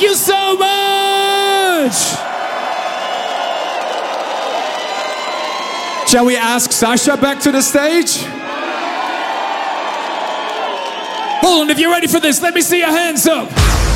Thank you so much. Shall we ask Sasha back to the stage? Hold on, if you're ready for this, let me see your hands up.